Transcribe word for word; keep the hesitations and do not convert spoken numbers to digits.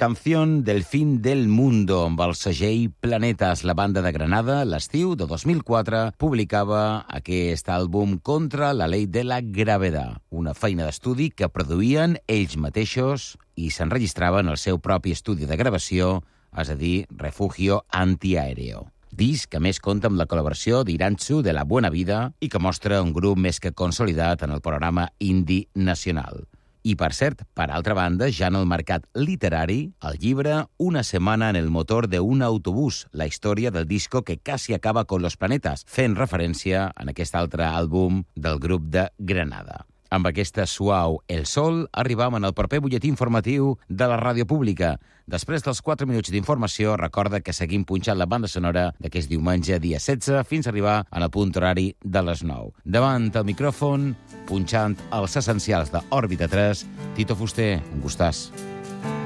Canción del fin del mundo, amb el segell Planetes. La banda de Granada, l'estiu de dos mil quatre, publicava aquest àlbum Contra la ley de la gravedad, una feina d'estudi que produïen ells mateixos i s'enregistraven al seu propi estudi de gravació, és a dir, Refugio Antiaéreo. Disc que més compta amb la col·laboració d'Iranzu de la Buena Vida i que mostra un grup més que consolidat en el panorama indie nacional. I, per cert, per altra banda, ja en el mercat literari, el llibre Una setmana en el motor de un autobús, la història del disco que casi acaba con los planetas, fent referència en aquest altre àlbum del grup de Granada. Amb aquesta suau El Sol, arribam en el proper butlletí informatiu de la ràdio pública. Després dels quatre minuts d'informació, recorda que seguim punxant la banda sonora d'aquest diumenge, dia setze, fins a arribar en el punt horari de les nou. Davant el micròfon, punxant els essencials d'Òrbita tres, Tito Fuster, un gustàs.